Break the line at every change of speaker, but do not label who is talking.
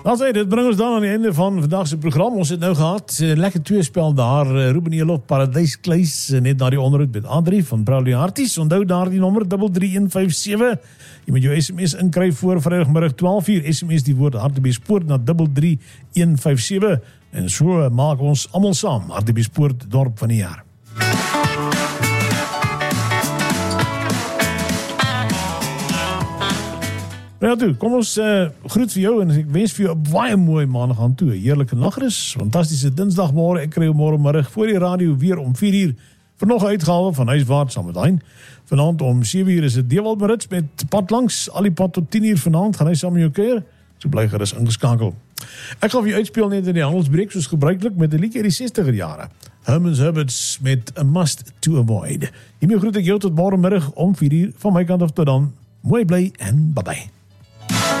Nou sê, dit bring ons dan aan die einde van vandag se program. Ons het nou gehad, lekker tweespel daar, Ruben Elof, Paradijskluis, net na die onderhoud met Adrie van Brouwlie Harties. Onthou daar die nommer 33157. Jy moet jou SMS inkry voor Vrydagmiddag 12:00. SMS die woord Hartbeespoort na 33157. En so maak ons almal saam Hartbeespoort dorp van die jaar. Nou toe, kom ons groet vir jou en ek wens vir jou 'n baie mooi maandag aan toe. Heerlike nagrus, fantastiese dinsdagmôre. Ek kry jou môre middag voor die radio weer om 4:00 vir nog 'n uitgawe van Huiswaarts saam met Hein. Vanaand om 7:00 is dit Dewald Marits met Pad Langs, al die pad tot 10:00 vanaand gaan hy saam met jou kuier. So bly gerus ingeskakel. Ek gaan vir jou uitspeel net in die handelsbreek soos gebruiklik met 'n liedjie uit die 60er jare. Herman's Herberts met A Must to Avoid. Hiermee groet ek jou tot môre middag om 4:00 van my kant af tot dan. Mooi bly en bye bye.